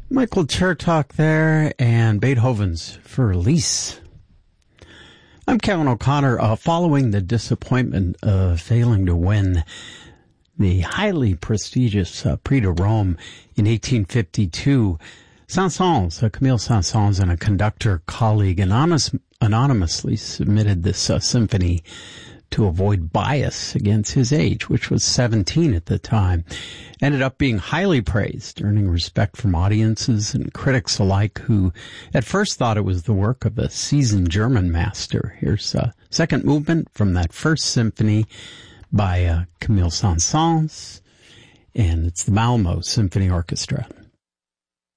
Michael Chertok there, and Beethoven's Verlies. I'm Kevin O'Connor. Following the disappointment of failing to win the highly prestigious Prix de Rome in 1852, Saint-Saëns, Camille Saint-Saëns, and a conductor colleague anonymously submitted this symphony to avoid bias against his age, which was 17 at the time. Ended up being highly praised, earning respect from audiences and critics alike, who at first thought it was the work of a seasoned German master. Here's a second movement from that first symphony by Camille Saint-Saëns, and it's the Malmö Symphony Orchestra.